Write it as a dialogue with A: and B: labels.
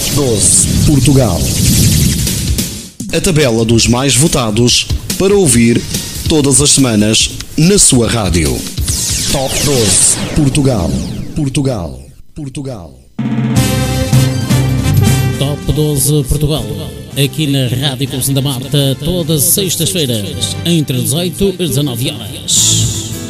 A: 12 Portugal. A tabela dos mais votados para ouvir todas as semanas na sua rádio. Top 12 Portugal. Portugal. Portugal.
B: Top 12 Portugal. Aqui na Rádio Cruz da Marta, todas as sextas-feiras, entre 18 e 19 horas.